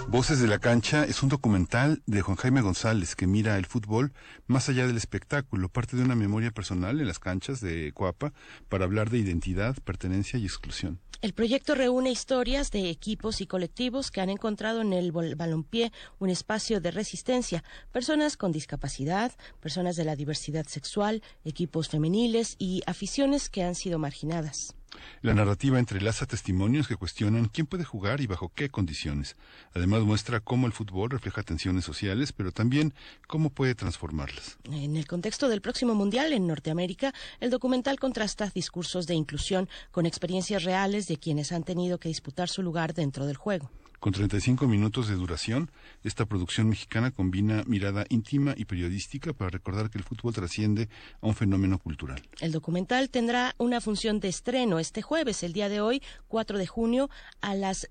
Voces de la Cancha es un documental de Juan Jaime González que mira el fútbol más allá del espectáculo, parte de una memoria personal en las canchas de Coapa para hablar de identidad, pertenencia y exclusión. El proyecto reúne historias de equipos y colectivos que han encontrado en el balompié un espacio de resistencia, personas con discapacidad, personas de la diversidad sexual, equipos femeniles y aficiones que han sido marginadas. La narrativa entrelaza testimonios que cuestionan quién puede jugar y bajo qué condiciones. Además muestra cómo el fútbol refleja tensiones sociales, pero también cómo puede transformarlas. En el contexto del próximo Mundial en Norteamérica, el documental contrasta discursos de inclusión con experiencias reales de quienes han tenido que disputar su lugar dentro del juego. Con 35 minutos de duración, esta producción mexicana combina mirada íntima y periodística para recordar que el fútbol trasciende a un fenómeno cultural. El documental tendrá una función de estreno este jueves, el día de hoy, 4 de junio, a las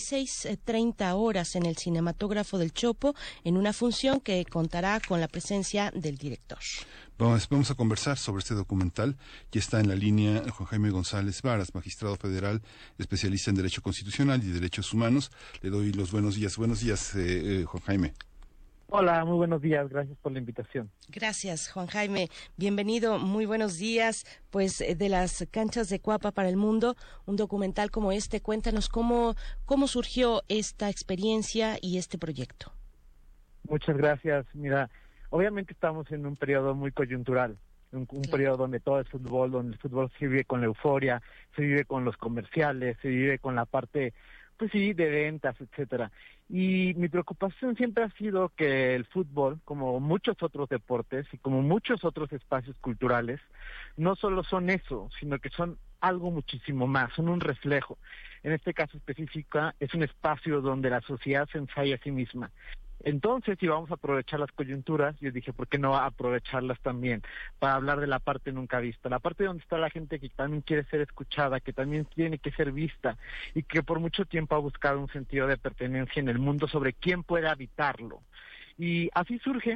16:30 horas en el Cinematógrafo del Chopo, en una función que contará con la presencia del director. Vamos a conversar sobre este documental. Ya está en la línea Juan Jaime González Varas, magistrado federal, especialista en Derecho Constitucional y Derechos Humanos. Le doy los buenos días. Buenos días, Juan Jaime. Hola, muy buenos días. Gracias por la invitación. Gracias, Juan Jaime. Bienvenido. Muy buenos días. Pues de las canchas de Coapa para el mundo, un documental como este. Cuéntanos cómo surgió esta experiencia y este proyecto. Muchas gracias. Mira, obviamente estamos en un periodo muy coyuntural, un periodo donde todo es fútbol, donde el fútbol se vive con la euforia, se vive con los comerciales, se vive con la parte, pues sí, de ventas, etcétera. Y mi preocupación siempre ha sido que el fútbol, como muchos otros deportes y como muchos otros espacios culturales, no solo son eso, sino que son algo muchísimo más, son un reflejo. En este caso específico, es un espacio donde la sociedad se ensaya a sí misma. Entonces, si vamos a aprovechar las coyunturas, yo dije, ¿por qué no aprovecharlas también para hablar de la parte nunca vista? La parte donde está la gente que también quiere ser escuchada, que también tiene que ser vista y que por mucho tiempo ha buscado un sentido de pertenencia en el mundo sobre quién puede habitarlo. Y así surge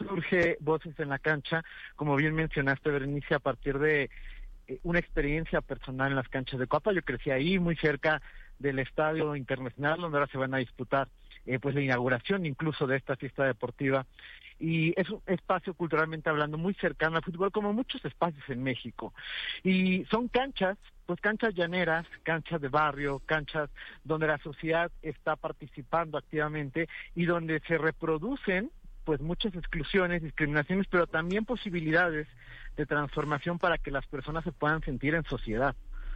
Voces en la Cancha, como bien mencionaste, Berenice, a partir de una experiencia personal en las canchas de Coapa. Yo crecí ahí, muy cerca del Estadio Internacional, donde ahora se van a disputar pues la inauguración incluso de esta fiesta deportiva, y es un espacio culturalmente hablando muy cercano al fútbol, como muchos espacios en México, y son canchas, pues canchas llaneras, canchas de barrio, canchas donde la sociedad está participando activamente y donde se reproducen pues muchas exclusiones, discriminaciones, pero también posibilidades de transformación para que las personas se puedan sentir en sociedad.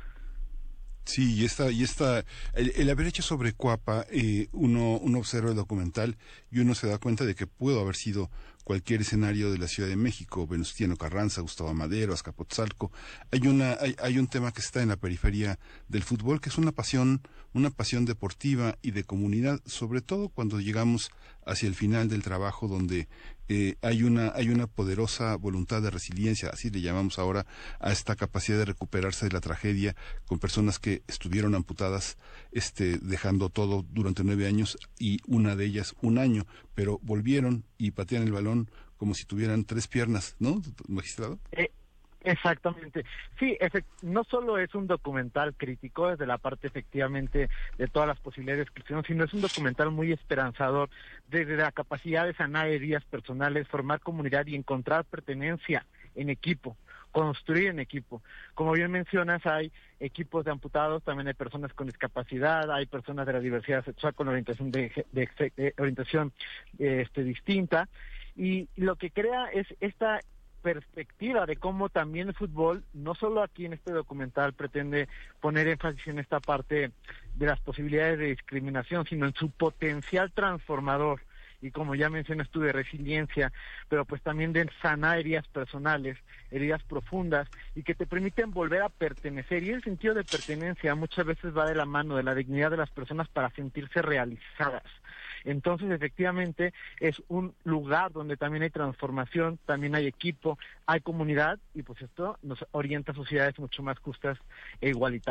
Sí, el haber hecho sobre Coapa, uno observa el documental y uno se da cuenta de que pudo haber sido cualquier escenario de la Ciudad de México, Venustiano Carranza, Gustavo Amadero, Azcapotzalco. Hay un tema que está en la periferia del fútbol, que es una pasión deportiva y de comunidad, sobre todo cuando llegamos hacia el final del trabajo, donde hay una poderosa voluntad de resiliencia, así le llamamos ahora a esta capacidad de recuperarse de la tragedia, con personas que estuvieron amputadas, dejando todo durante 9 años y una de ellas 1 año, pero volvieron y patean el balón como si tuvieran 3 piernas, ¿no, magistrado? Exactamente. Sí, no solo es un documental crítico desde la parte efectivamente de todas las posibilidades de exclusión, sino es un documental muy esperanzador desde la capacidad de sanar heridas personales, formar comunidad y encontrar pertenencia en equipo, construir en equipo. Como bien mencionas, hay equipos de amputados, también hay personas con discapacidad, hay personas de la diversidad sexual con orientación orientación distinta, y lo que crea es esta perspectiva de cómo también el fútbol, no solo aquí en este documental pretende poner énfasis en esta parte de las posibilidades de discriminación, sino en su potencial transformador, y como ya mencionas tú, de resiliencia, pero pues también de sanar heridas personales, heridas profundas, y que te permiten volver a pertenecer. Y el sentido de pertenencia muchas veces va de la mano de la dignidad de las personas para sentirse realizadas. Entonces, efectivamente, es un lugar donde también hay transformación, también hay equipo, hay comunidad, y pues esto nos orienta a sociedades mucho más justas e igualitarias.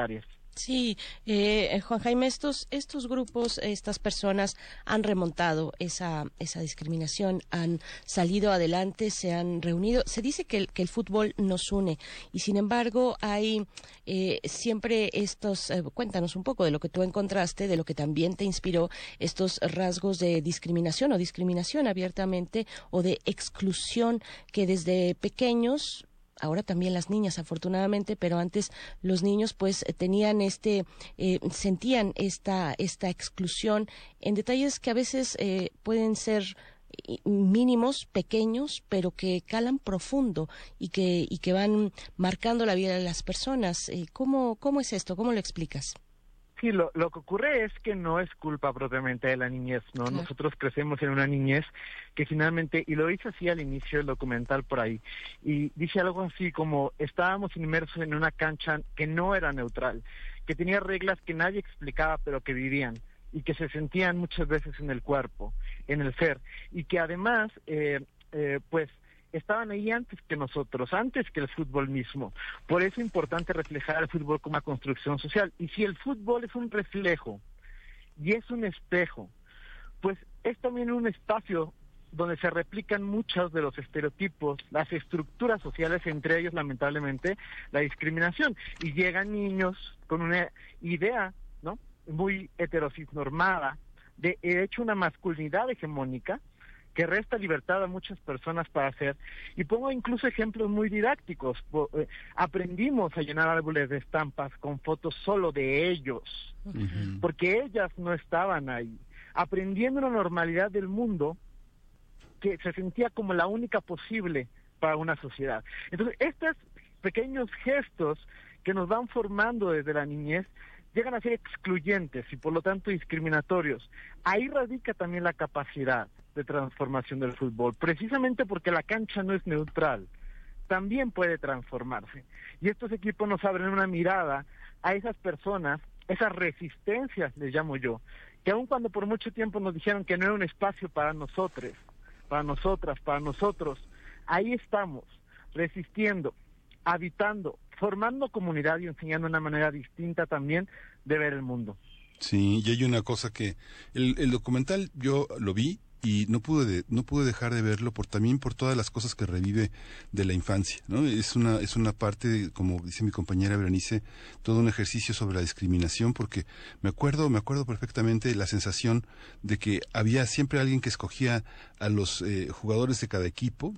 Sí, Juan Jaime, estos grupos, estas personas han remontado esa discriminación, han salido adelante, se han reunido. Se dice que el fútbol nos une y sin embargo hay siempre estos. Cuéntanos un poco de lo que tú encontraste, de lo que también te inspiró estos rasgos de discriminación o discriminación abiertamente o de exclusión que desde pequeños. Ahora también las niñas, afortunadamente, pero antes los niños pues tenían sentían esta exclusión en detalles que a veces pueden ser mínimos, pequeños, pero que calan profundo y que van marcando la vida de las personas. ¿Cómo es esto? ¿Cómo lo explicas? Sí, lo que ocurre es que no es culpa propiamente de la niñez, ¿no? Claro. Nosotros crecemos en una niñez que finalmente, y lo dice así al inicio del documental por ahí, y dice algo así como, estábamos inmersos en una cancha que no era neutral, que tenía reglas que nadie explicaba pero que vivían, y que se sentían muchas veces en el cuerpo, en el ser, y que además, pues, estaban ahí antes que nosotros, antes que el fútbol mismo. Por eso es importante reflejar el fútbol como una construcción social. Y si el fútbol es un reflejo y es un espejo, pues es también un espacio donde se replican muchos de los estereotipos, las estructuras sociales, entre ellos, lamentablemente, la discriminación. Y llegan niños con una idea, ¿no?, muy heteronormada, de hecho una masculinidad hegemónica, que resta libertad a muchas personas para hacer. Y pongo incluso ejemplos muy didácticos. Aprendimos a llenar árboles de estampas con fotos solo de ellos, porque ellas no estaban ahí, aprendiendo una normalidad del mundo que se sentía como la única posible para una sociedad. Entonces, estos pequeños gestos que nos van formando desde la niñez llegan a ser excluyentes y por lo tanto discriminatorios. Ahí radica también la capacidad de transformación del fútbol, precisamente porque la cancha no es neutral, también puede transformarse. Y estos equipos nos abren una mirada a esas personas, esas resistencias, les llamo yo, que aun cuando por mucho tiempo nos dijeron que no era un espacio para nosotros, para nosotras, para nosotros, ahí estamos, resistiendo, habitando, formando comunidad y enseñando una manera distinta también de ver el mundo. Sí, y hay una cosa que el documental yo lo vi y no pude dejar de verlo también por todas las cosas que revive de la infancia, ¿no? Es una parte, como dice mi compañera Berenice, todo un ejercicio sobre la discriminación, porque me acuerdo perfectamente la sensación de que había siempre alguien que escogía a los jugadores de cada equipo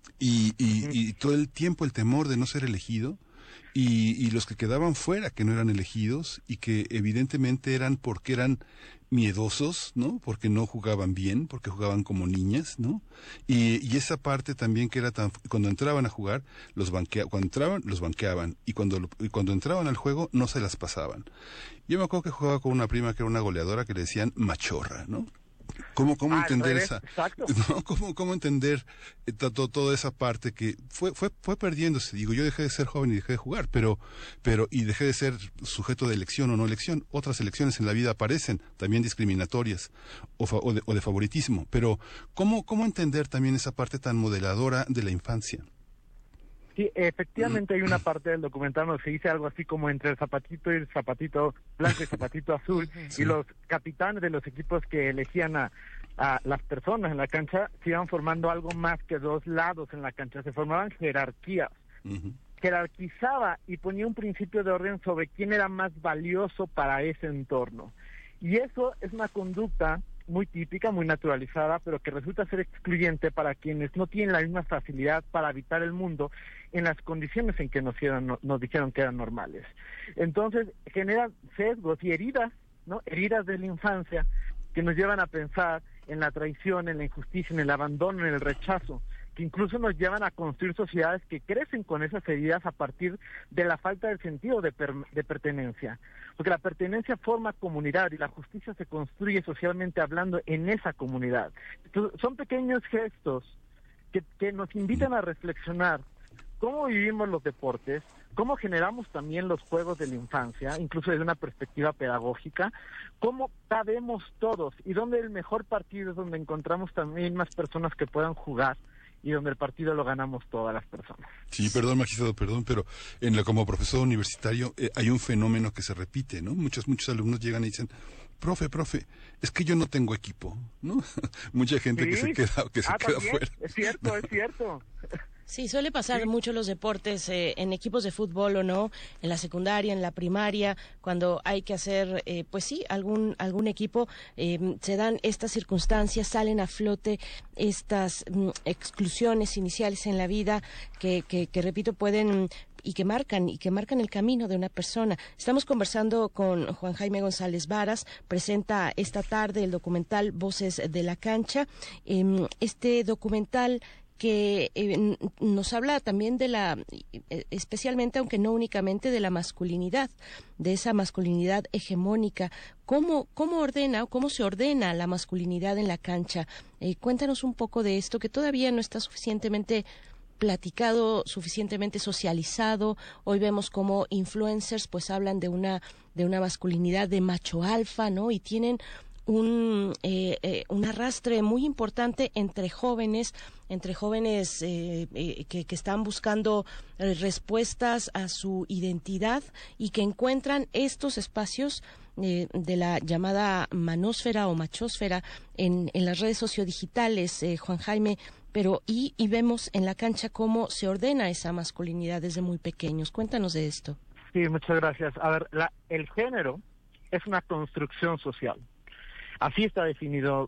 y todo el tiempo el temor de no ser elegido. Y los que quedaban fuera, que no eran elegidos y que evidentemente eran porque eran miedosos, ¿no? Porque no jugaban bien, porque jugaban como niñas, ¿no? Y esa parte también que era cuando entraban a jugar, cuando entraban, los banqueaban y cuando entraban al juego no se las pasaban. Yo me acuerdo que jugaba con una prima que era una goleadora que le decían machorra, ¿no? ¿Cómo entender ¿no? ¿Cómo entender toda esa parte que fue perdiéndose? Digo, yo dejé de ser joven y dejé de jugar, pero y dejé de ser sujeto de elección o no elección. Otras elecciones en la vida aparecen, también discriminatorias o de favoritismo. Pero ¿cómo entender también esa parte tan modeladora de la infancia? Sí, efectivamente hay una parte del documental donde se dice algo así como entre el zapatito y el zapatito blanco y el zapatito azul, sí. Y los capitanes de los equipos que elegían a las personas en la cancha se iban formando algo más que dos lados en la cancha, se formaban jerarquías. Jerarquizaba y ponía un principio de orden sobre quién era más valioso para ese entorno. Y eso es una conducta muy típica, muy naturalizada, pero que resulta ser excluyente para quienes no tienen la misma facilidad para habitar el mundo en las condiciones en que nos dijeron que eran normales. Entonces, generan sesgos y heridas, ¿no? Heridas de la infancia que nos llevan a pensar en la traición, en la injusticia, en el abandono, en el rechazo, que incluso nos llevan a construir sociedades que crecen con esas heridas a partir de la falta del sentido de pertenencia. Porque la pertenencia forma comunidad y la justicia se construye socialmente hablando en esa comunidad. Entonces, son pequeños gestos que nos invitan a reflexionar cómo vivimos los deportes, cómo generamos también los juegos de la infancia, incluso desde una perspectiva pedagógica, cómo cabemos todos y dónde el mejor partido es donde encontramos también más personas que puedan jugar y donde el partido lo ganamos todas las personas. Sí, perdón, magistrado, perdón, pero como profesor universitario hay un fenómeno que se repite, ¿no? Muchos alumnos llegan y dicen, profe, es que yo no tengo equipo, ¿no? Mucha gente que se queda fuera. Es cierto. Sí, suele pasar mucho en los deportes, en equipos de fútbol o no, en la secundaria, en la primaria, cuando hay que hacer, pues sí, algún equipo, se dan estas circunstancias, salen a flote estas exclusiones iniciales en la vida que repito, pueden y que marcan el camino de una persona. Estamos conversando con Juan Jaime González Varas, presenta esta tarde el documental Voces de la Cancha. Este documental que nos habla también de especialmente, aunque no únicamente, de la masculinidad, de esa masculinidad hegemónica. ¿Cómo se ordena la masculinidad en la cancha? Cuéntanos un poco de esto, que todavía no está suficientemente platicado, suficientemente socializado. Hoy vemos como influencers pues hablan de una masculinidad de macho alfa, ¿no? Y tienen un arrastre muy importante entre jóvenes que están buscando respuestas a su identidad y que encuentran estos espacios de la llamada manósfera o machósfera en las redes sociodigitales, Juan Jaime, pero y vemos en la cancha cómo se ordena esa masculinidad desde muy pequeños. Cuéntanos de esto. Sí, muchas gracias. A ver, el género es una construcción social. Así está definido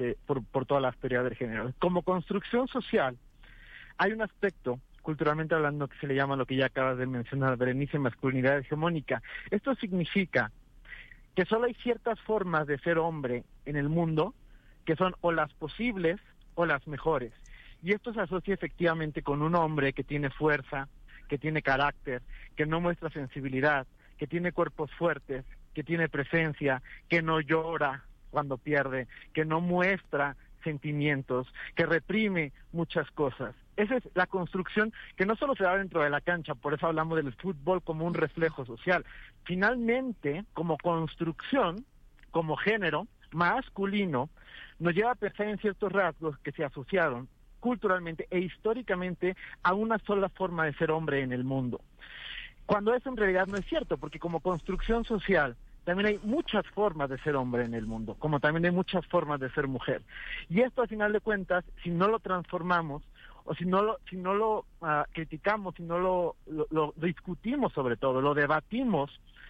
por toda la historia del género. Como construcción social, hay un aspecto, culturalmente hablando, que se le llama lo que ya acabas de mencionar, Berenice, masculinidad hegemónica. Esto significa que solo hay ciertas formas de ser hombre en el mundo que son o las posibles o las mejores. Y esto se asocia efectivamente con un hombre que tiene fuerza, que tiene carácter, que no muestra sensibilidad, que tiene cuerpos fuertes, que tiene presencia, que no llora cuando pierde, que no muestra sentimientos, que reprime muchas cosas. Esa es la construcción que no solo se da dentro de la cancha, por eso hablamos del fútbol como un reflejo social. Finalmente, como construcción, como género masculino, nos lleva a pensar en ciertos rasgos que se asociaron culturalmente e históricamente a una sola forma de ser hombre en el mundo. Cuando eso en realidad no es cierto, porque como construcción social también hay muchas formas de ser hombre en el mundo, como también hay muchas formas de ser mujer. Y esto, al final de cuentas, si no lo transformamos, o si no lo criticamos, si no lo discutimos sobre todo, lo debatimos,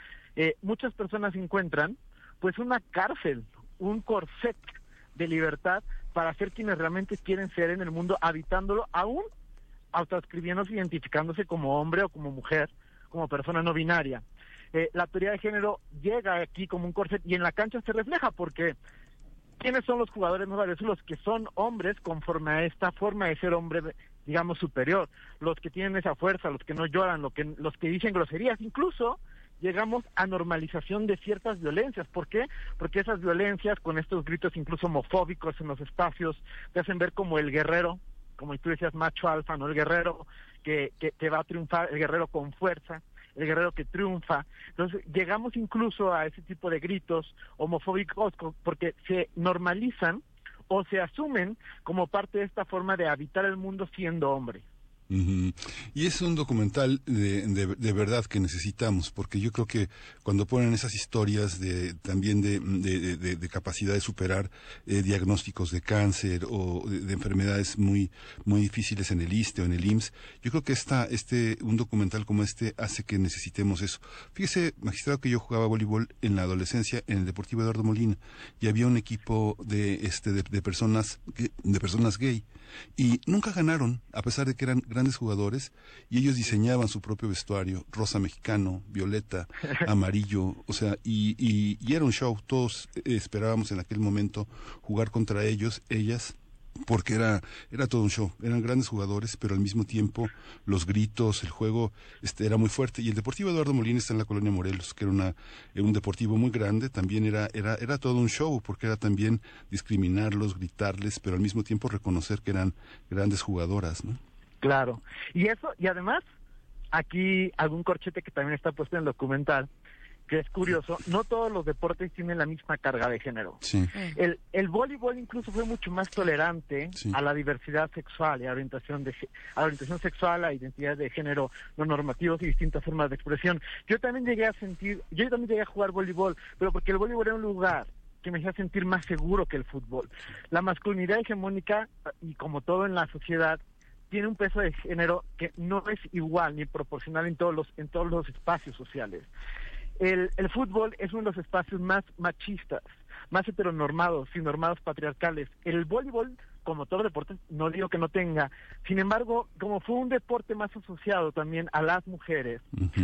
muchas personas encuentran pues una cárcel, un corset de libertad para ser quienes realmente quieren ser en el mundo, habitándolo, aún autoescribiéndose, identificándose como hombre o como mujer, como persona no binaria. La teoría de género llega aquí como un corset y en la cancha se refleja porque ¿quiénes son los jugadores más valiosos? Los que son hombres conforme a esta forma de ser hombre, digamos, superior, los que tienen esa fuerza, los que no lloran, los que dicen groserías, incluso llegamos a normalización de ciertas violencias. ¿Por qué? Porque esas violencias, con estos gritos incluso homofóbicos en los espacios, te hacen ver como el guerrero, como tú decías, macho alfa, ¿no? El guerrero que va a triunfar, el guerrero con fuerza, el guerrero que triunfa. Entonces llegamos incluso a ese tipo de gritos homofóbicos porque se normalizan o se asumen como parte de esta forma de habitar el mundo siendo hombre. Uh-huh. Y es un documental de verdad que necesitamos, porque yo creo que cuando ponen esas historias también de capacidad de superar diagnósticos de cáncer o de enfermedades muy muy difíciles en el ISSSTE o en el IMSS, yo creo que un documental como este hace que necesitemos eso. Fíjese, magistrado, que yo jugaba voleibol en la adolescencia en el Deportivo Eduardo Molina y había un equipo de personas gay y nunca ganaron, a pesar de que eran grandes jugadores, y ellos diseñaban su propio vestuario, rosa mexicano, violeta, amarillo, o sea, y era un show. Todos esperábamos en aquel momento jugar contra ellas, porque era todo un show. Eran grandes jugadores, pero al mismo tiempo los gritos, el juego era muy fuerte. Y el Deportivo Eduardo Molina está en la colonia Morelos, que era un deportivo muy grande. También era todo un show, porque era también discriminarlos, gritarles, pero al mismo tiempo reconocer que eran grandes jugadoras, ¿no? Claro. Y además, aquí algún corchete que también está puesto en el documental, que es curioso, no todos los deportes tienen la misma carga de género. Sí. El voleibol incluso fue mucho más tolerante a la diversidad sexual y a la orientación sexual, a identidad de género no normativos y distintas formas de expresión. Yo también llegué a jugar voleibol, pero porque el voleibol era un lugar que me hacía sentir más seguro que el fútbol. La masculinidad hegemónica, y como todo en la sociedad, tiene un peso de género que no es igual ni proporcional en todos los espacios sociales. El fútbol es uno de los espacios más machistas, más heteronormados y normados patriarcales. El voleibol, como todo deporte, no digo que no tenga, sin embargo, como fue un deporte más asociado también a las mujeres,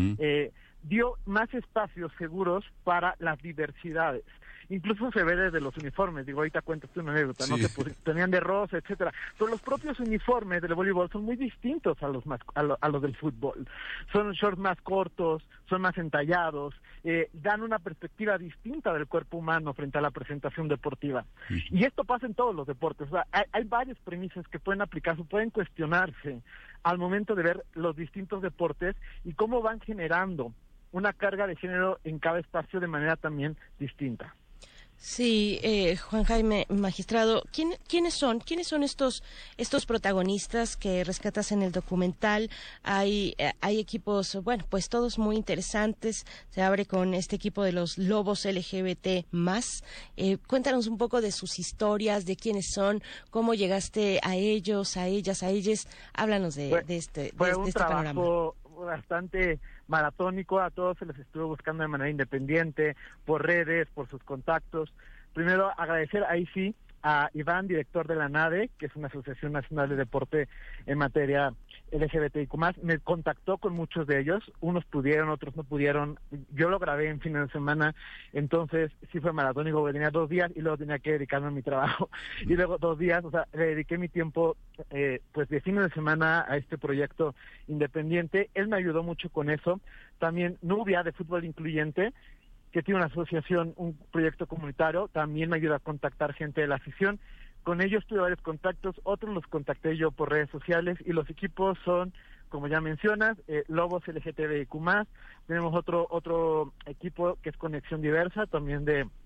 dio más espacios seguros para las diversidades. Incluso se ve desde los uniformes, digo, ahorita cuentas tú una anécdota, ¿no? Que tenían de rosa, etcétera. Pero los propios uniformes del voleibol son muy distintos a los del fútbol. Son shorts más cortos, son más entallados, dan una perspectiva distinta del cuerpo humano frente a la presentación deportiva. Y esto pasa en todos los deportes. O sea, hay varias premisas que pueden aplicarse, pueden cuestionarse al momento de ver los distintos deportes y cómo van generando una carga de género en cada espacio de manera también distinta. Sí, Juan Jaime, magistrado, ¿quiénes son estos protagonistas que rescatas en el documental? Hay equipos, bueno, pues todos muy interesantes. Se abre con este equipo de los Lobos LGBT+. Cuéntanos un poco de sus historias, de quiénes son, cómo llegaste a ellos, a ellas, a ellos. Háblanos de este panorama. Trabajo bastante maratónico, a todos se les estuvo buscando de manera independiente, por redes, por sus contactos. Primero, agradecer ahí sí a Iván, director de la NADE, que es una asociación nacional de deporte en materia LGBTIQ+, me contactó con muchos de ellos, unos pudieron, otros no pudieron, yo lo grabé en fin de semana, entonces sí fue maratónico, porque tenía 2 días y luego tenía que dedicarme a mi trabajo, y luego 2 días, o sea, le dediqué mi tiempo pues de fin de semana a este proyecto independiente. Él me ayudó mucho con eso. También Nubia, de Fútbol Incluyente, que tiene una asociación, un proyecto comunitario, también me ayuda a contactar gente de la afición. Con ellos tuve varios contactos, otros los contacté yo por redes sociales, y los equipos son, como ya mencionas, Lobos LGTBIQ+, tenemos otro equipo que es Conexión Diversa, también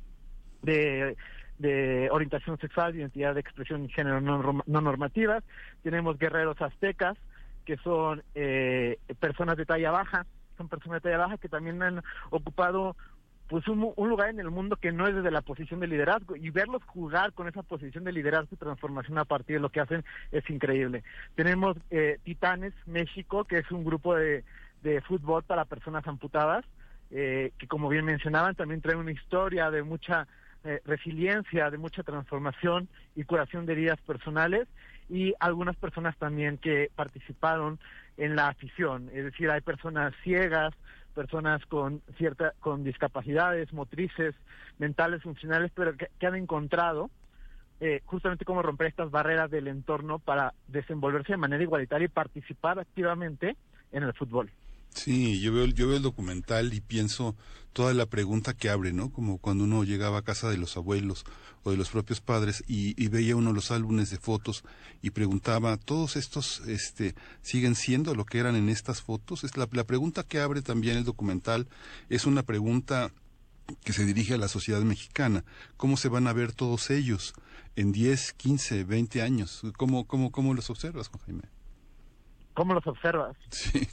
de orientación sexual, identidad de expresión y género no normativas. Tenemos Guerreros Aztecas, que son personas de talla baja, que también han ocupado pues un lugar en el mundo que no es desde la posición de liderazgo, y verlos jugar con esa posición de liderazgo y transformación a partir de lo que hacen es increíble. Tenemos Titanes México, que es un grupo de fútbol para personas amputadas, que como bien mencionaban, también trae una historia de mucha resiliencia, de mucha transformación y curación de heridas personales, y algunas personas también que participaron en la afición, es decir, hay personas ciegas, personas con discapacidades motrices, mentales, funcionales, pero que han encontrado justamente cómo romper estas barreras del entorno para desenvolverse de manera igualitaria y participar activamente en el fútbol. Sí, yo veo el documental y pienso toda la pregunta que abre, ¿no? Como cuando uno llegaba a casa de los abuelos o de los propios padres y veía uno los álbumes de fotos y preguntaba, ¿todos estos siguen siendo lo que eran en estas fotos? Es la pregunta que abre también el documental, es una pregunta que se dirige a la sociedad mexicana. ¿Cómo se van a ver todos ellos en 10, 15, 20 años? ¿Cómo los observas, Juan Jaime? ¿Cómo los observas? Sí.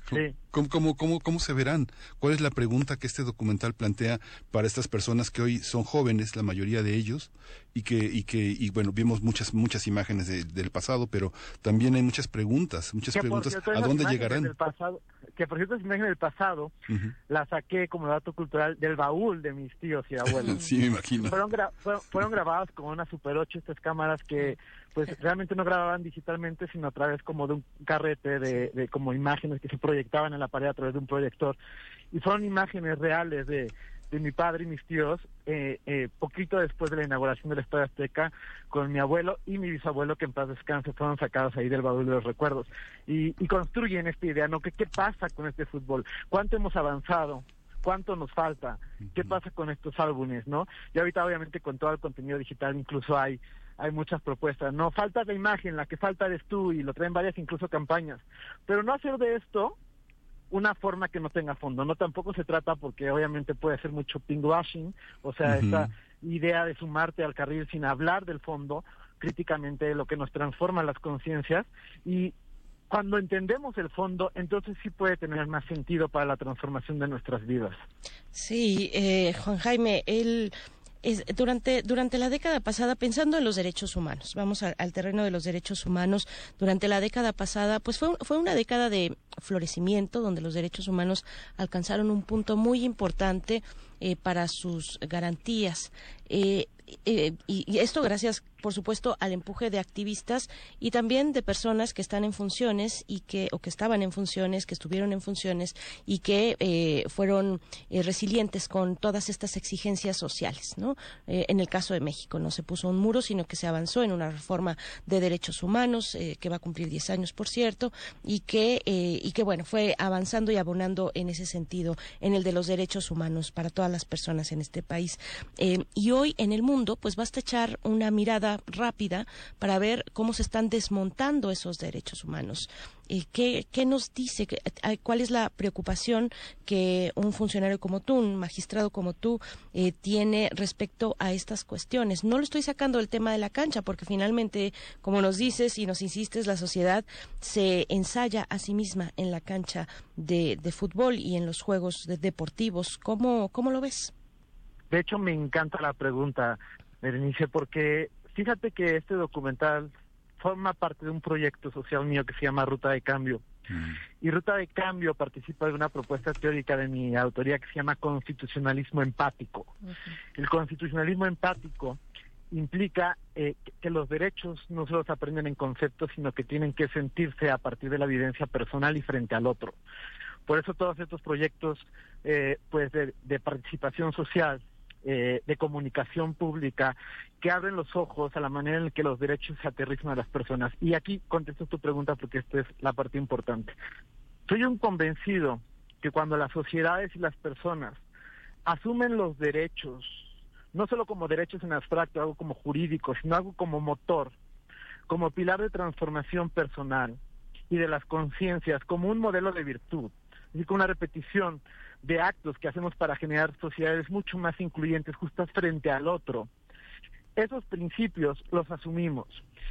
¿Cómo se verán? ¿Cuál es la pregunta que este documental plantea para estas personas que hoy son jóvenes, la mayoría de ellos, y bueno, vimos muchas imágenes del pasado, pero también hay muchas preguntas, ¿a dónde llegarán? Que por cierto, esas imágenes del pasado las saqué como dato cultural del baúl de mis tíos y abuelos. Sí, me imagino. Fueron grabadas con una Super 8, estas cámaras que pues realmente no grababan digitalmente, sino a través como de un carrete de como imágenes que se proyectaban en la pared a través de un proyector, y fueron imágenes reales de mi padre y mis tíos poquito después de la inauguración del Estadio Azteca, con mi abuelo y mi bisabuelo, que en paz descanse, fueron sacados ahí del baúl de los recuerdos, y construyen esta idea, ¿no? ¿Qué pasa con este fútbol? ¿Cuánto hemos avanzado? ¿Cuánto nos falta? ¿Qué pasa con estos álbumes, no? Y ahorita obviamente con todo el contenido digital incluso hay muchas propuestas, no falta la imagen, la que falta eres tú, y lo traen varias incluso campañas, pero no hacer de esto una forma que no tenga fondo. No, tampoco se trata, porque obviamente puede ser mucho pinkwashing, o sea, esta idea de sumarte al carril sin hablar del fondo, críticamente de lo que nos transforma las conciencias, y cuando entendemos el fondo, entonces sí puede tener más sentido para la transformación de nuestras vidas. Sí, Juan Jaime, durante la década pasada, pensando en los derechos humanos, vamos al terreno de los derechos humanos, durante la década pasada, pues fue una década de florecimiento, donde los derechos humanos alcanzaron un punto muy importante para sus garantías. Y esto gracias, por supuesto, al empuje de activistas y también de personas que están en funciones que estaban en funciones, que estuvieron en funciones y que fueron resilientes con todas estas exigencias sociales, ¿no? En el caso de México no se puso un muro, sino que se avanzó en una reforma de derechos humanos que va a cumplir 10 años, por cierto, y que bueno, fue avanzando y abonando en ese sentido, en el de los derechos humanos para todas las personas en este país. Y hoy en el mundo, pues basta echar una mirada rápida para ver cómo se están desmontando esos derechos humanos. ¿Qué nos dice? ¿Cuál es la preocupación que un funcionario como tú, un magistrado como tú, tiene respecto a estas cuestiones? No lo estoy sacando del tema de la cancha, porque finalmente, como nos dices y nos insistes, la sociedad se ensaya a sí misma en la cancha de fútbol y en los juegos deportivos. ¿Cómo lo ves? De hecho, me encanta la pregunta, Berenice, porque fíjate que este documental forma parte de un proyecto social mío que se llama Ruta de Cambio. Y Ruta de Cambio participa de una propuesta teórica de mi autoría que se llama constitucionalismo empático. El constitucionalismo empático implica que los derechos no solo se aprenden en conceptos, sino que tienen que sentirse a partir de la vivencia personal y frente al otro. Por eso todos estos proyectos pues de participación social, de comunicación pública, que abren los ojos a la manera en la que los derechos se aterrizan a las personas. Y aquí contesto tu pregunta, porque esta es la parte importante. Soy un convencido que cuando las sociedades y las personas asumen los derechos, no solo como derechos en abstracto, algo como jurídico, sino algo como motor, como pilar de transformación personal y de las conciencias, como un modelo de virtud, es decir, como una repetición de actos que hacemos para generar sociedades mucho más incluyentes, justas frente al otro. Esos principios los asumimos.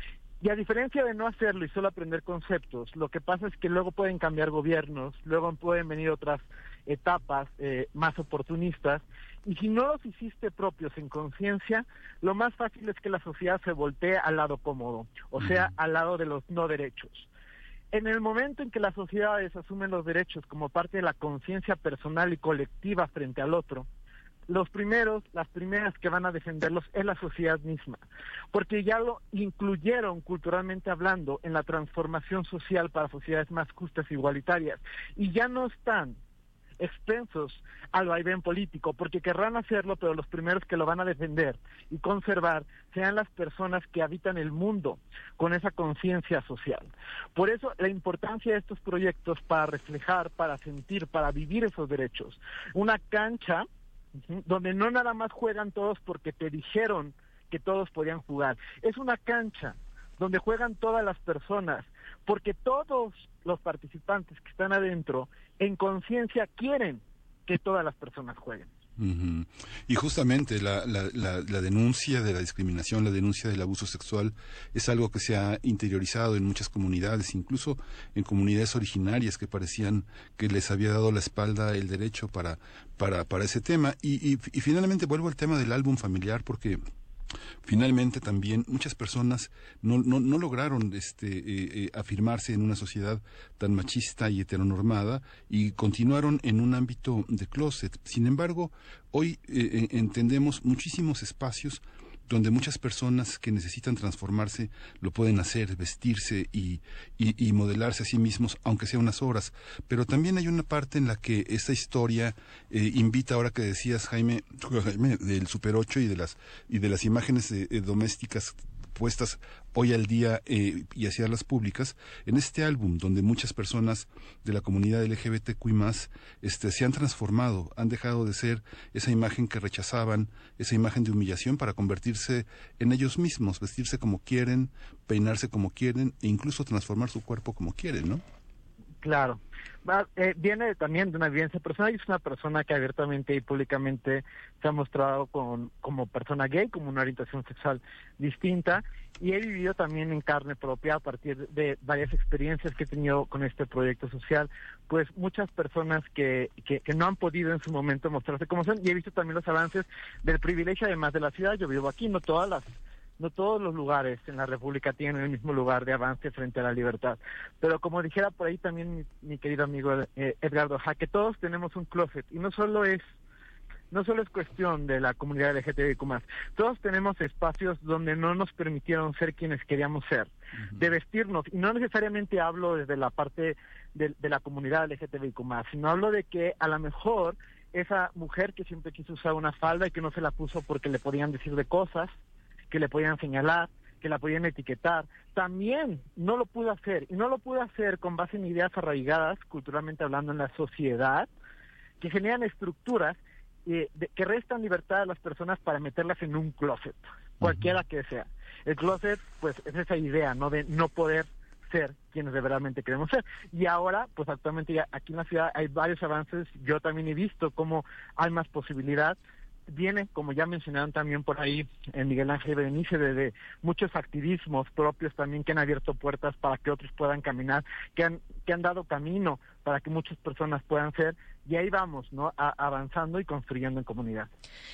Y a diferencia de no hacerlo y solo aprender conceptos, lo que pasa es que luego pueden cambiar gobiernos, luego pueden venir otras etapas más oportunistas, y si no los hiciste propios en conciencia, lo más fácil es que la sociedad se voltee al lado cómodo, o sea, al lado de los no derechos. En el momento en que las sociedades asumen los derechos como parte de la conciencia personal y colectiva frente al otro, las primeras que van a defenderlos es la sociedad misma, porque ya lo incluyeron culturalmente hablando en la transformación social para sociedades más justas e igualitarias, y ya no están expensos al vaivén político, porque querrán hacerlo, pero los primeros que lo van a defender y conservar sean las personas que habitan el mundo con esa conciencia social. Por eso la importancia de estos proyectos para reflejar, para sentir, para vivir esos derechos. Una cancha donde no nada más juegan todos porque te dijeron que todos podían jugar. Es una cancha donde juegan todas las personas, porque todos los participantes que están adentro, en conciencia, quieren que todas las personas jueguen. Y justamente la denuncia de la discriminación, la denuncia del abuso sexual es algo que se ha interiorizado en muchas comunidades, incluso en comunidades originarias que parecían que les había dado la espalda el derecho para ese tema. Y finalmente vuelvo al tema del álbum familiar, porque finalmente también muchas personas no lograron afirmarse en una sociedad tan machista y heteronormada y continuaron en un ámbito de closet. Sin embargo, hoy entendemos muchísimos espacios donde muchas personas que necesitan transformarse lo pueden hacer, vestirse y modelarse a sí mismos, aunque sea unas horas. Pero también hay una parte en la que esta historia invita, ahora que decías, Jaime, del Super 8 y de las imágenes domésticas puestas hoy al día y hacerlas públicas, en este álbum donde muchas personas de la comunidad LGBTQI+, se han transformado, han dejado de ser esa imagen que rechazaban, esa imagen de humillación, para convertirse en ellos mismos, vestirse como quieren, peinarse como quieren e incluso transformar su cuerpo como quieren, ¿no? Claro. Viene también de una vivencia personal y es una persona que abiertamente y públicamente se ha mostrado como persona gay, como una orientación sexual distinta, y he vivido también en carne propia a partir de varias experiencias que he tenido con este proyecto social, pues muchas personas que no han podido en su momento mostrarse como son, y he visto también los avances del privilegio además de la ciudad. Yo vivo aquí, no todos los lugares en la República tienen el mismo lugar de avance frente a la libertad. Pero como dijera por ahí también mi querido amigo Edgardo que todos tenemos un closet, y no solo es cuestión de la comunidad LGTBIQ+, todos tenemos espacios donde no nos permitieron ser quienes queríamos ser, de vestirnos, y no necesariamente hablo desde la parte de la comunidad LGTBIQ+, sino hablo de que a lo mejor esa mujer que siempre quiso usar una falda y que no se la puso porque le podían decir de cosas, que le podían señalar, que la podían etiquetar, también no lo pudo hacer, y no lo pudo hacer con base en ideas arraigadas, culturalmente hablando, en la sociedad, que generan estructuras que restan libertad a las personas para meterlas en un closet, cualquiera que sea. El closet, pues, es esa idea, ¿no?, de no poder ser quienes de verdaderamente queremos ser. Y ahora, pues actualmente ya aquí en la ciudad hay varios avances. Yo también he visto cómo hay más posibilidad. Viene, como ya mencionaron también por ahí en Miguel Ángel Berenice, de muchos activismos propios también que han abierto puertas para que otros puedan caminar, que han dado camino para que muchas personas puedan ser, y ahí vamos, ¿no?, avanzando y construyendo en comunidad.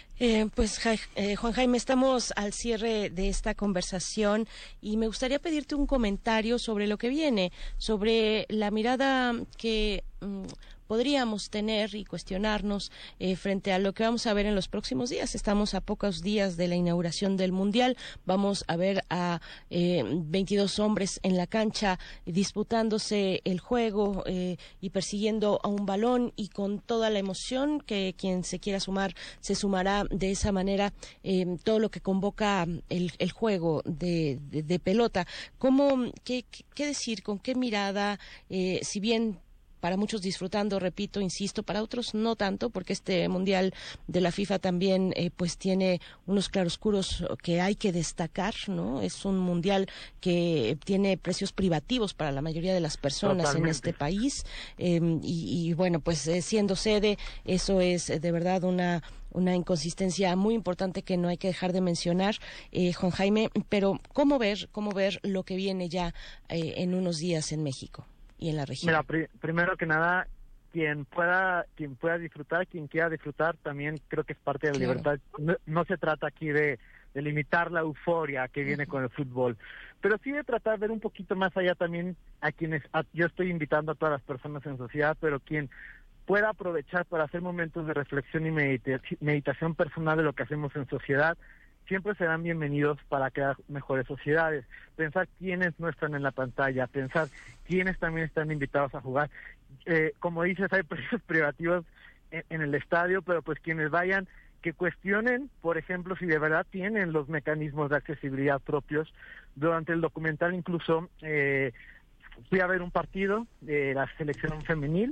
Juan Jaime, estamos al cierre de esta conversación y me gustaría pedirte un comentario sobre lo que viene, sobre la mirada que podríamos tener y cuestionarnos frente a lo que vamos a ver en los próximos días. Estamos a pocos días de la inauguración del Mundial. Vamos a ver a 22 hombres en la cancha disputándose el juego y persiguiendo a un balón, y con toda la emoción que quien se quiera sumar se sumará de esa manera, todo lo que convoca el juego de pelota. ¿Qué decir? ¿Con qué mirada? Si bien para muchos disfrutando, repito, insisto, para otros no tanto, porque este Mundial de la FIFA también pues tiene unos claroscuros que hay que destacar, ¿no? Es un Mundial que tiene precios privativos para la mayoría de las personas. Totalmente. En este país, y bueno, pues siendo sede, eso es de verdad una inconsistencia muy importante que no hay que dejar de mencionar, Juan Jaime, pero ¿cómo ver lo que viene ya en unos días en México y en la región? Mira, primero que nada, quien pueda disfrutar, quien quiera disfrutar, también creo que es parte de la libertad. No se trata aquí de limitar la euforia que viene con el fútbol, pero sí de tratar de ver un poquito más allá también yo estoy invitando a todas las personas en sociedad, pero quien pueda aprovechar para hacer momentos de reflexión y meditación personal de lo que hacemos en sociedad, siempre serán bienvenidos para crear mejores sociedades. Pensar quiénes no están en la pantalla, pensar quiénes también están invitados a jugar. Como dices, hay precios privativos en el estadio, pero pues quienes vayan, que cuestionen, por ejemplo, si de verdad tienen los mecanismos de accesibilidad propios. Durante el documental incluso fui a ver un partido de la selección femenil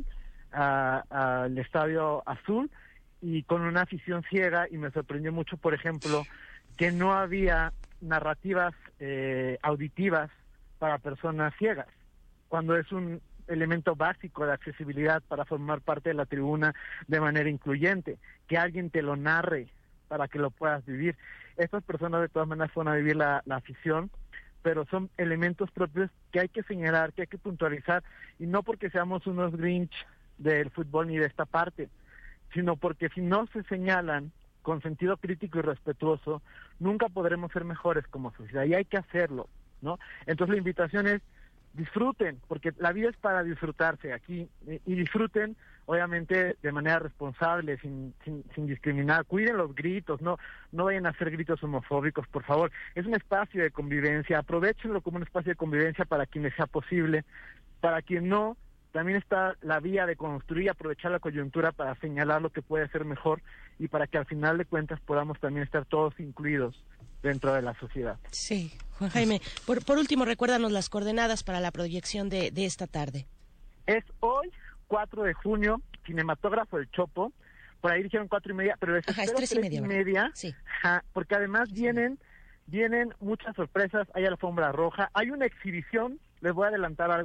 al Estadio Azul, y con una afición ciega, y me sorprendió mucho, por ejemplo, que no había narrativas auditivas para personas ciegas, cuando es un elemento básico de accesibilidad para formar parte de la tribuna de manera incluyente, que alguien te lo narre para que lo puedas vivir. Estas personas de todas maneras van a vivir la afición, pero son elementos propios que hay que señalar, que hay que puntualizar, y no porque seamos unos Grinch del fútbol ni de esta parte, sino porque si no se señalan con sentido crítico y respetuoso, nunca podremos ser mejores como sociedad, y hay que hacerlo, ¿no? Entonces la invitación es: disfruten, porque la vida es para disfrutarse aquí, y disfruten, obviamente, de manera responsable, sin discriminar. Cuiden los gritos, no vayan a hacer gritos homofóbicos, por favor. Es un espacio de convivencia, aprovéchenlo como un espacio de convivencia para quienes sea posible. Para quien no, también está la vía de construir y aprovechar la coyuntura para señalar lo que puede ser mejor, y para que al final de cuentas podamos también estar todos incluidos dentro de la sociedad. Sí, Juan Jaime, por último, recuérdanos las coordenadas para la proyección de esta tarde. Es hoy, 4 de junio, Cinematógrafo El Chopo. Por ahí dijeron 4:30, pero es 3:30, sí. Porque además vienen muchas sorpresas. Hay alfombra roja, hay una exhibición, les voy a adelantar algo aquí,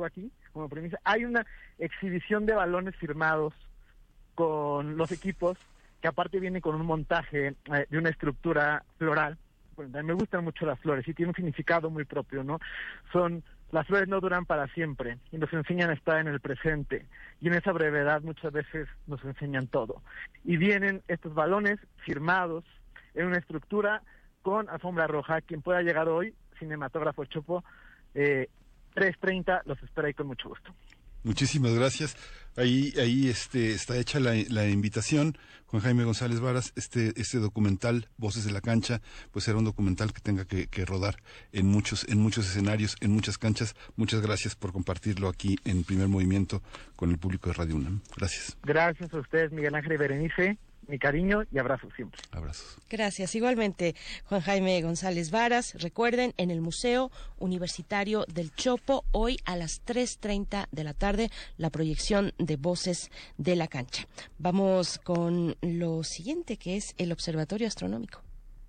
como premisa. Hay una exhibición de balones firmados con los equipos, que aparte viene con un montaje de una estructura floral. Bueno, a mí me gustan mucho las flores y tiene un significado muy propio, ¿no? Las flores no duran para siempre y nos enseñan a estar en el presente, y en esa brevedad muchas veces nos enseñan todo. Y vienen estos balones firmados en una estructura con alfombra roja. Quien pueda llegar hoy, Cinematógrafo Chopo, 3:30, los espera ahí con mucho gusto. Muchísimas gracias. Ahí está hecha la invitación. Juan Jaime González Varas, este documental, Voces de la Cancha, pues será un documental que tenga que rodar en muchos escenarios, en muchas canchas. Muchas gracias por compartirlo aquí en Primer Movimiento con el público de Radio UNAM. Gracias. Gracias a ustedes, Miguel Ángel y Berenice. Mi cariño y abrazos siempre. Abrazos. Gracias. Igualmente, Juan Jaime González Varas. Recuerden, en el Museo Universitario del Chopo, hoy a las 3:30 de la tarde, la proyección de Voces de la Cancha. Vamos con lo siguiente, que es el Observatorio Astronómico.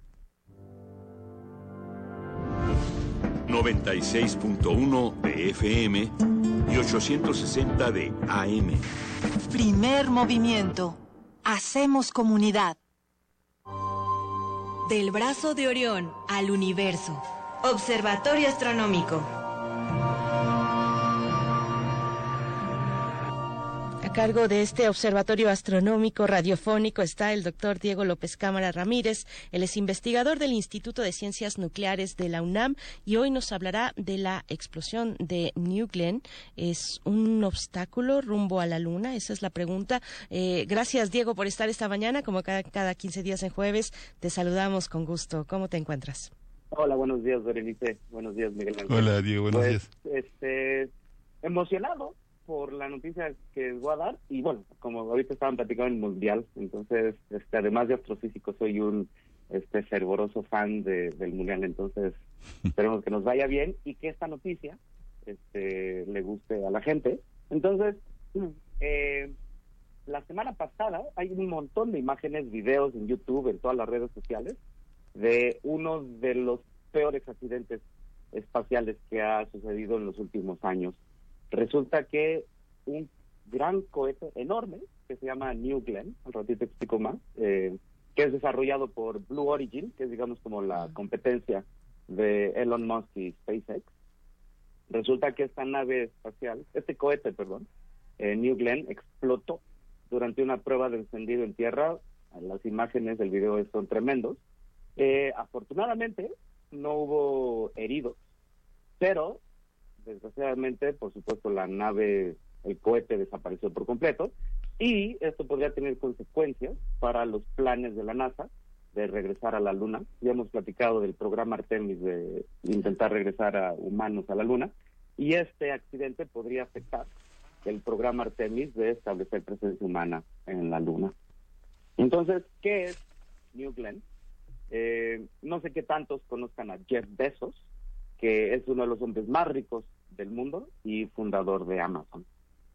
96.1 de FM y 860 de AM. Primer movimiento. Hacemos comunidad. Del brazo de Orión al universo. Observatorio Astronómico. A cargo de este observatorio astronómico radiofónico está el doctor Diego López Cámara Ramírez. Él es investigador del Instituto de Ciencias Nucleares de la UNAM y hoy nos hablará de la explosión de New Glenn. ¿Es un obstáculo rumbo a la Luna? Esa es la pregunta. Gracias, Diego, por estar esta mañana. Como cada 15 días en jueves, te saludamos con gusto. ¿Cómo te encuentras? Hola, buenos días, Berenice. Buenos días, Miguel Ángel. Hola, Diego, buenos días. Emocionado por la noticia que voy a dar, y bueno, como ahorita estaban platicando en el Mundial, entonces, además de astrofísico, soy un fervoroso fan del Mundial, entonces esperemos que nos vaya bien y que esta noticia le guste a la gente. Entonces, la semana pasada hay un montón de imágenes, videos en YouTube, en todas las redes sociales, de uno de los peores accidentes espaciales que ha sucedido en los últimos años. Resulta que un gran cohete enorme, que se llama New Glenn, al ratito explico más, que es desarrollado por Blue Origin, que es digamos como la competencia de Elon Musk y SpaceX. Resulta que este cohete, New Glenn, explotó durante una prueba de encendido en tierra. Las imágenes del video son tremendos. Afortunadamente no hubo heridos, pero desgraciadamente, por supuesto, el cohete desapareció por completo, y esto podría tener consecuencias para los planes de la NASA de regresar a la Luna. Ya hemos platicado del programa Artemis de intentar regresar a humanos a la Luna, y este accidente podría afectar el programa Artemis de establecer presencia humana en la Luna. Entonces, ¿qué es New Glenn? No sé qué tantos conozcan a Jeff Bezos, que es uno de los hombres más ricos del mundo y fundador de Amazon.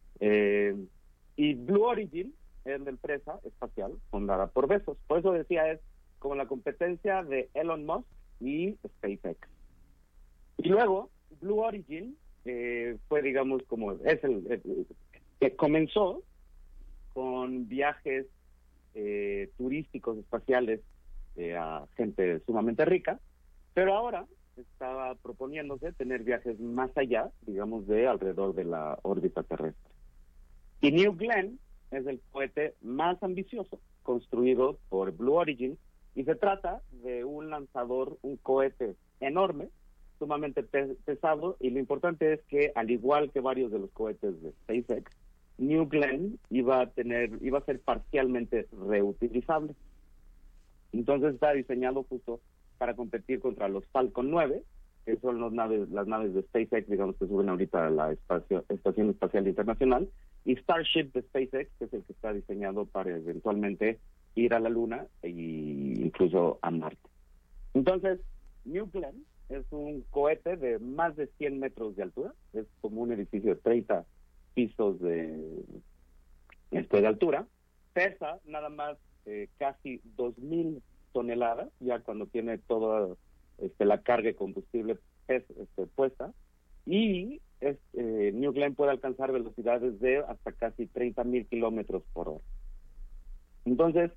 Y Blue Origin es la empresa espacial fundada por Bezos. Por eso decía, es como la competencia de Elon Musk y SpaceX. Y luego, Blue Origin fue, digamos, que comenzó con viajes turísticos espaciales a gente sumamente rica, pero ahora estaba proponiéndose tener viajes más allá, digamos, de alrededor de la órbita terrestre. Y New Glenn es el cohete más ambicioso construido por Blue Origin, y se trata de un cohete enorme, sumamente pesado, y lo importante es que, al igual que varios de los cohetes de SpaceX, New Glenn iba a ser parcialmente reutilizable. Entonces está diseñado justo para competir contra los Falcon 9, que son las naves de SpaceX, digamos, que suben ahorita a la Estación Espacial Internacional, y Starship de SpaceX, que es el que está diseñado para eventualmente ir a la Luna e incluso a Marte. Entonces, New Glenn es un cohete de más de 100 metros de altura, es como un edificio de 30 pisos de altura, pesa nada más casi 2,000 toneladas, ya cuando tiene toda la carga de combustible puesta, y New Glenn puede alcanzar velocidades de hasta casi 30,000 kilómetros por hora. Entonces,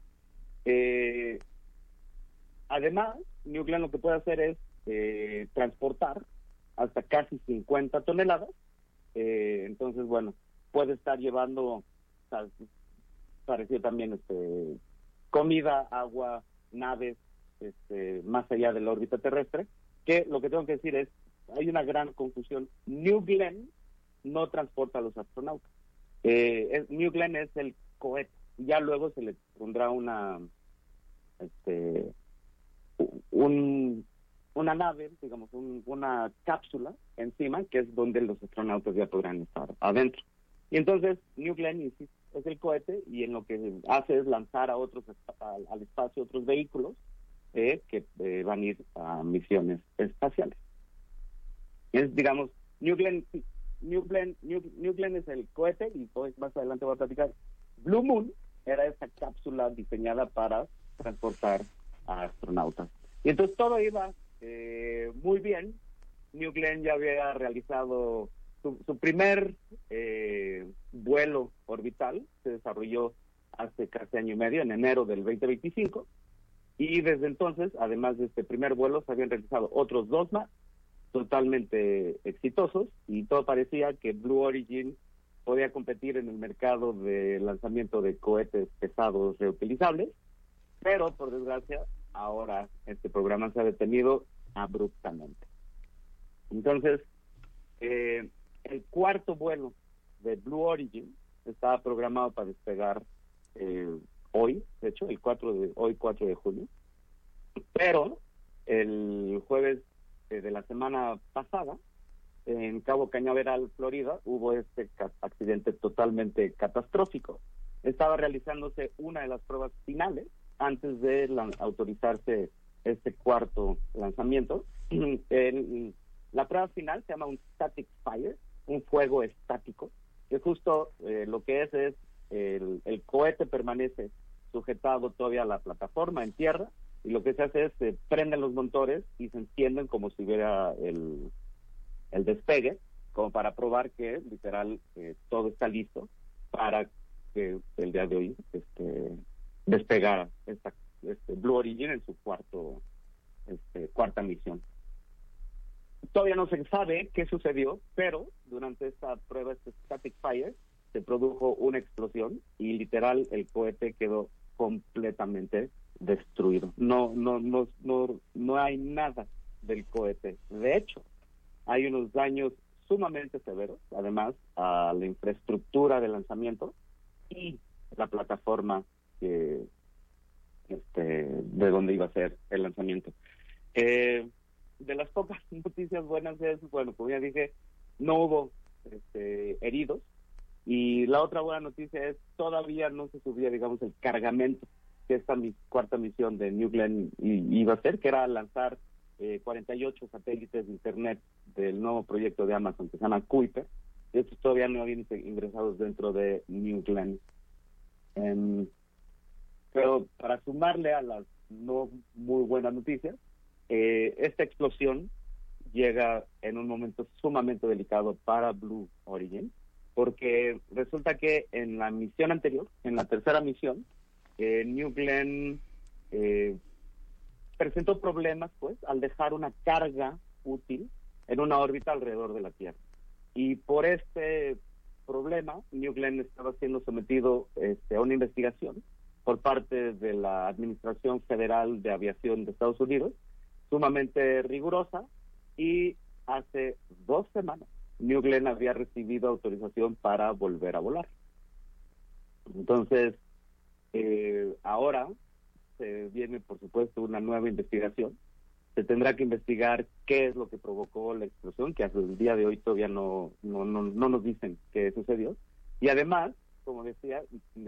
además, New Glenn lo que puede hacer es transportar hasta casi 50 toneladas. Entonces, bueno, puede estar llevando, parecido también, comida, agua, naves, más allá de la órbita terrestre, que lo que tengo que decir es, hay una gran confusión. New Glenn no transporta a los astronautas. New Glenn es el cohete. Ya luego se le pondrá una nave, digamos, una cápsula encima, que es donde los astronautas ya podrán estar adentro. Y entonces New Glenn es el cohete, y en lo que hace es lanzar al espacio otros vehículos que van a ir a misiones espaciales. Es, digamos, New Glenn es el cohete, y pues más adelante voy a platicar. Blue Moon era esa cápsula diseñada para transportar a astronautas. Y entonces todo iba muy bien. New Glenn ya había realizado su primer vuelo orbital, se desarrolló hace casi año y medio, en enero del 2025, y desde entonces, además de este primer vuelo, se habían realizado otros 2 más, totalmente exitosos, y todo parecía que Blue Origin podía competir en el mercado de lanzamiento de cohetes pesados reutilizables, pero por desgracia ahora este programa se ha detenido abruptamente. Entonces, el cuarto vuelo de Blue Origin estaba programado para despegar hoy, de hecho, el 4 de julio, pero el jueves de la semana pasada, en Cabo Cañaveral, Florida, hubo este accidente totalmente catastrófico. Estaba realizándose una de las pruebas finales antes de autorizarse este cuarto lanzamiento. La prueba final se llama un static fire, un fuego estático, que justo lo que es el cohete permanece sujetado todavía a la plataforma en tierra, y lo que se hace es se prenden los motores y se encienden como si hubiera el despegue, como para probar que literal todo está listo para que el día de hoy despegara Blue Origin en su cuarta misión. Todavía no se sabe qué sucedió, pero durante esta prueba, static fire, se produjo una explosión y literal el cohete quedó completamente destruido. No hay nada del cohete. De hecho, hay unos daños sumamente severos, además, a la infraestructura de lanzamiento y la plataforma de donde iba a ser el lanzamiento. De las pocas noticias buenas es, bueno, como ya dije, no hubo heridos, y la otra buena noticia es todavía no se subía, digamos, el cargamento que esta cuarta misión de New Glenn iba a hacer, que era lanzar 48 satélites de internet del nuevo proyecto de Amazon que se llama Kuiper, y estos todavía no habían ingresados dentro de New Glenn. Pero para sumarle a las no muy buenas noticias, esta explosión llega en un momento sumamente delicado para Blue Origin, porque resulta que en la misión anterior, en la tercera misión, New Glenn presentó problemas, pues, al dejar una carga útil en una órbita alrededor de la Tierra. Y por este problema, New Glenn estaba siendo sometido a una investigación por parte de la Administración Federal de Aviación de Estados Unidos, sumamente rigurosa, y hace 2 semanas New Glenn había recibido autorización para volver a volar. Entonces, ahora se viene, por supuesto, una nueva investigación. Se tendrá que investigar qué es lo que provocó la explosión, que hasta el día de hoy todavía no nos dicen qué sucedió. Y además, como decía,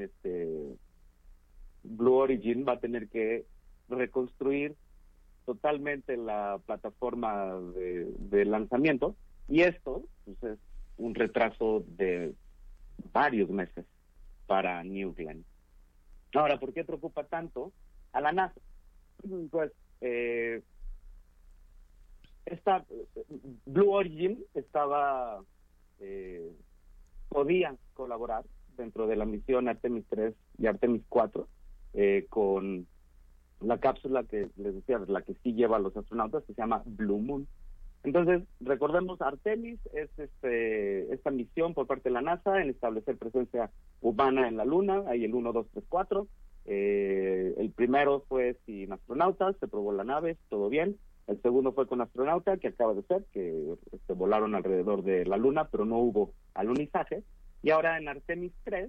Blue Origin va a tener que reconstruir totalmente la plataforma de lanzamiento, y esto pues, es un retraso de varios meses para New Glenn. Ahora, ¿por qué preocupa tanto a la NASA? Pues esta Blue Origin estaba podía colaborar dentro de la misión Artemis 3 y Artemis 4 con la cápsula que les decía, la que sí lleva a los astronautas, que se llama Blue Moon. Entonces, recordemos, Artemis es esta misión por parte de la NASA en establecer presencia humana en la Luna. Hay el 1, 2, 3, 4. El primero fue sin astronautas, se probó la nave, todo bien. El segundo fue con astronauta, que acaba de ser, que volaron alrededor de la Luna, pero no hubo alunizaje. Y ahora en Artemis 3,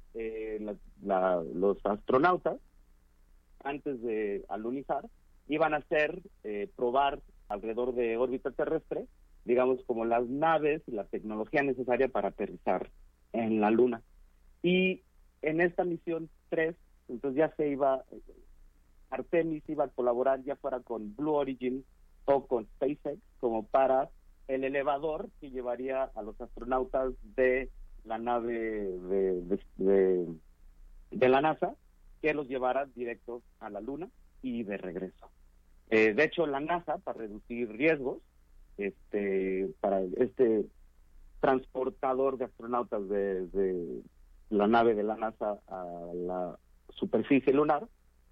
los astronautas, antes de alunizar, iban a hacer probar alrededor de órbita terrestre, digamos, como las naves y la tecnología necesaria para aterrizar en la Luna. Y en esta misión 3, entonces ya Artemis iba a colaborar ya fuera con Blue Origin o con SpaceX como para el elevador que llevaría a los astronautas de la nave de la NASA, que los llevara directos a la Luna y de regreso. De hecho, la NASA, para reducir riesgos, para este transportador de astronautas de la nave de la NASA a la superficie lunar,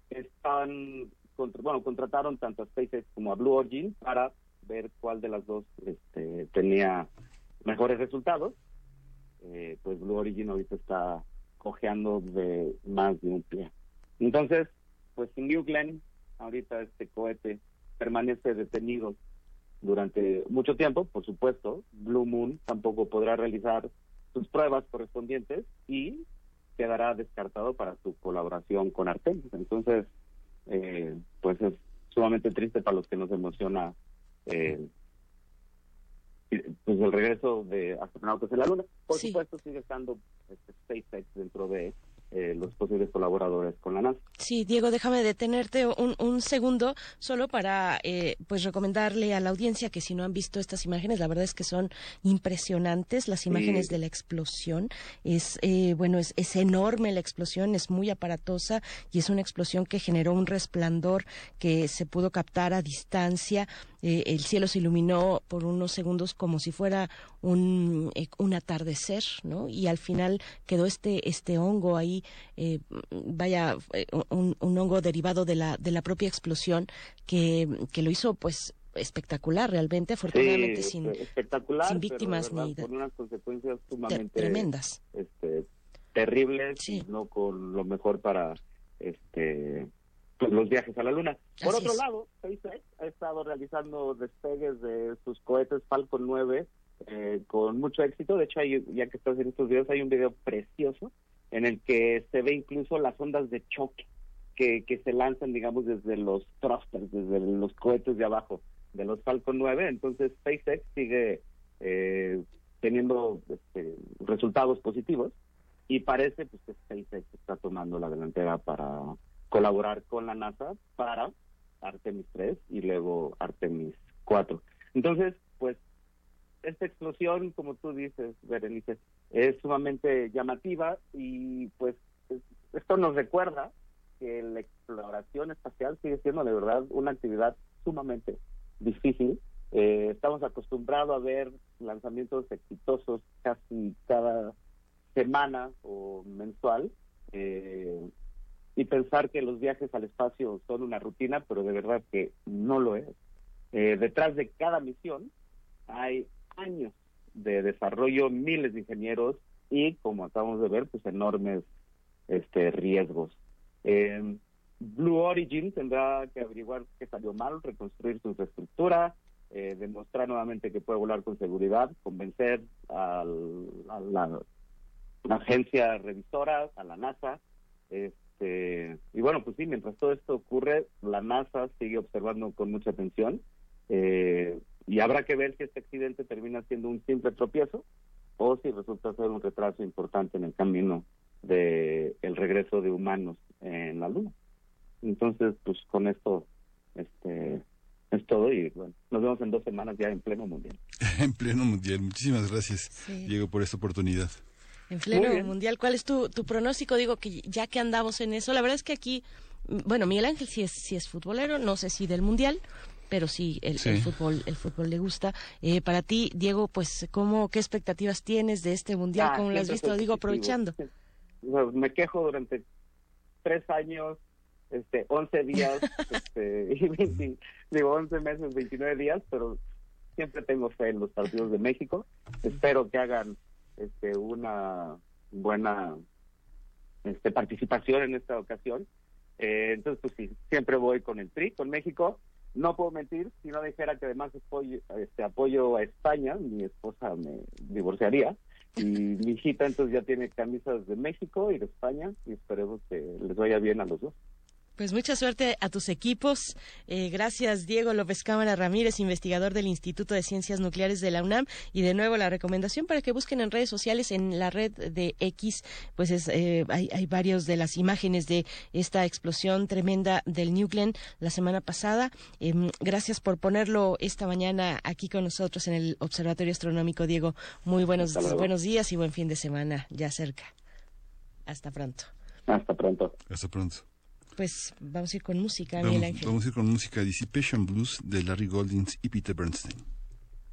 contrataron tanto a SpaceX como a Blue Origin para ver cuál de las dos tenía mejores resultados. Pues Blue Origin ahorita está cojeando de más de un pie. Entonces, pues en New Glenn, ahorita este cohete permanece detenido durante mucho tiempo. Por supuesto, Blue Moon tampoco podrá realizar sus pruebas correspondientes y quedará descartado para su colaboración con Artemis. Entonces, pues es sumamente triste para los que nos emociona pues el regreso de astronautas en la Luna. Por supuesto, sigue estando SpaceX dentro de los posibles colaboradores con la NASA. Sí, Diego, déjame detenerte un segundo solo para pues recomendarle a la audiencia que si no han visto estas imágenes, la verdad es que son impresionantes las imágenes de la explosión. Es enorme la explosión, es muy aparatosa y es una explosión que generó un resplandor que se pudo captar a distancia. El cielo se iluminó por unos segundos como si fuera un atardecer, ¿no? Y al final quedó este hongo ahí, un hongo derivado de la propia explosión que lo hizo pues espectacular realmente, afortunadamente sin víctimas ni con unas consecuencias sumamente tremendas, terribles, y no con lo mejor para los viajes a la Luna. Por otro lado, SpaceX ha estado realizando despegues de sus cohetes Falcon 9 con mucho éxito. De hecho, ya que estás en estos videos, hay un video precioso en el que se ve incluso las ondas de choque que se lanzan, digamos, desde los thrusters, desde los cohetes de abajo de los Falcon 9. Entonces, SpaceX sigue teniendo resultados positivos y parece pues que SpaceX está tomando la delantera para colaborar con la NASA para Artemis 3 y luego Artemis 4. Entonces, pues, esta explosión, como tú dices, Berenice, es sumamente llamativa y, pues, esto nos recuerda que la exploración espacial sigue siendo, de verdad, una actividad sumamente difícil. Estamos acostumbrados a ver lanzamientos exitosos casi cada semana o mensual, y pensar que los viajes al espacio son una rutina, pero de verdad que no lo es. Detrás de cada misión hay años de desarrollo, miles de ingenieros y, como acabamos de ver, pues enormes riesgos. Blue Origin tendrá que averiguar qué salió mal, reconstruir su infraestructura, demostrar nuevamente que puede volar con seguridad, convencer a la agencia revisora, a la NASA, y bueno, pues sí, mientras todo esto ocurre, la NASA sigue observando con mucha atención, y habrá que ver si este accidente termina siendo un simple tropiezo o si resulta ser un retraso importante en el camino de el regreso de humanos en la Luna. Entonces, pues con esto es todo y bueno, nos vemos en 2 semanas ya en pleno mundial. En pleno mundial. Muchísimas gracias, Diego, por esta oportunidad. En pleno mundial, ¿cuál es tu pronóstico? Digo que ya que andamos en eso, la verdad es que aquí, bueno, Miguel Ángel sí es futbolero, no sé si del mundial, pero sí, el fútbol le gusta. Para ti, Diego, pues, ¿qué expectativas tienes de este mundial? ¿Cómo lo has visto? Digo, aprovechando. Me quejo durante 3 años, 11 días, y 11 meses, 29 días, pero siempre tengo fe en los partidos de México. Espero que hagan una buena participación en esta ocasión. Entonces, pues sí, siempre voy con el Tri, con México. No puedo mentir, si no dijera que además apoyo a España, mi esposa me divorciaría. Y mi hijita entonces ya tiene camisas de México y de España, y esperemos que les vaya bien a los dos. Pues mucha suerte a tus equipos. Gracias, Diego López Cámara Ramírez, investigador del Instituto de Ciencias Nucleares de la UNAM. Y de nuevo la recomendación para que busquen en redes sociales, en la red de X, pues hay varios de las imágenes de esta explosión tremenda del New Glenn la semana pasada. Gracias por ponerlo esta mañana aquí con nosotros en el Observatorio Astronómico, Diego. Muy buenos días y buen fin de semana ya cerca. Hasta pronto. Hasta pronto. Hasta pronto. Pues vamos a ir con música, Miguel Ángel. Vamos a ir con música, Dissipation Blues de Larry Goldings y Peter Bernstein.